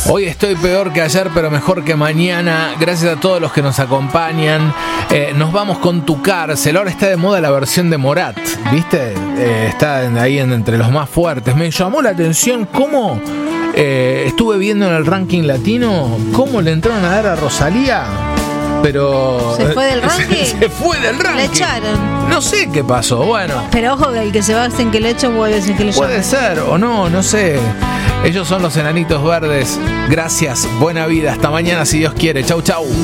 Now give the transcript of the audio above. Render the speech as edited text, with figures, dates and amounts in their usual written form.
Hoy estoy peor que ayer, pero mejor que mañana. Gracias a todos los que nos acompañan. Nos vamos con Tu Cárcel. Ahora está de moda la versión de Morat, ¿viste? Está ahí entre los más fuertes. Me llamó la atención cómo estuve viendo en el ranking latino cómo le entraron a dar a Rosalía. Pero ¿se fue del ranking? Se fue del ranking. Le echaron. No sé qué pasó. Bueno. Pero ojo que el que se va en que le echen puede ser que le puede ser o no sé. Ellos son los Enanitos Verdes. Gracias, buena vida. Hasta mañana si Dios quiere. Chau, chau.